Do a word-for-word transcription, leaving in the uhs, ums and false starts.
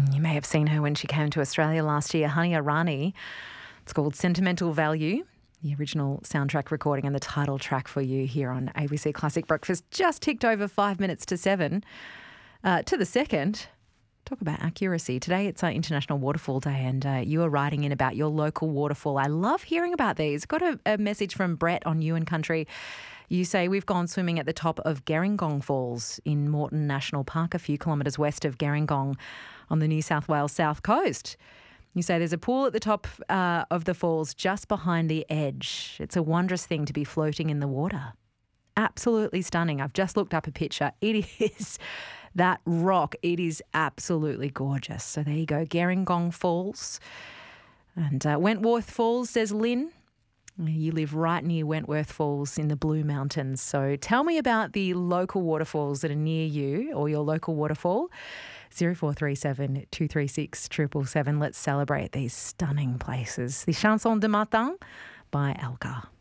You may have seen her when she came to Australia last year, Hania Rani. It's called Sentimental Value, the original soundtrack recording and the title track for you here on A B C Classic Breakfast. Just ticked over five minutes to seven. Uh, to the second, talk about accuracy. Today it's uh, International Waterfall Day, and uh, you are writing in about your local waterfall. I love hearing about these. Got a, a message from Brett on Ewan Country. You say, we've gone swimming at the top of Gerringong Falls in Moreton National Park, a few kilometres west of Gerringong on the New South Wales south coast. You say there's a pool at the top uh, of the falls just behind the edge. It's a wondrous thing to be floating in the water. Absolutely stunning. I've just looked up a picture. It is that rock. It is absolutely gorgeous. So there you go, Gerringong Falls. And uh, Wentworth Falls, says Lynn. You live right near Wentworth Falls in the Blue Mountains. So tell me about the local waterfalls that are near you or your local waterfall. zero four three seven, two three six, seven seven seven. Let's celebrate these stunning places. The Chanson de Matin by Elgar.